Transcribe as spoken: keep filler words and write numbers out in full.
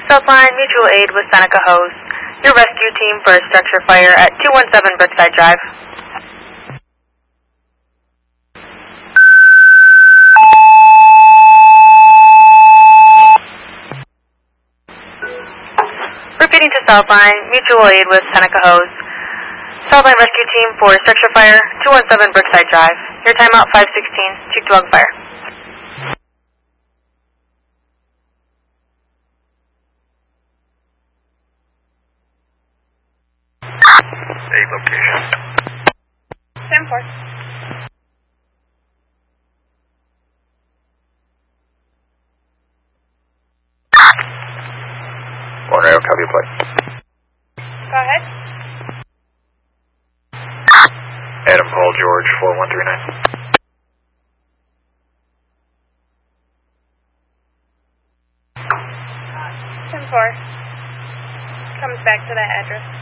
Southline Mutual Aid with Seneca Hose. Your rescue team for a structure fire at two one seven Brookside Drive. Repeating to Southline Mutual Aid with Seneca Hose. Southline rescue team for structure fire, two one seven Brookside Drive. Your timeout five sixteen, Cheek Dog Fire. A location. ten four. Orlando, copy play. Go ahead. Adam Paul George, four one three nine. ten four. Comes back to that address.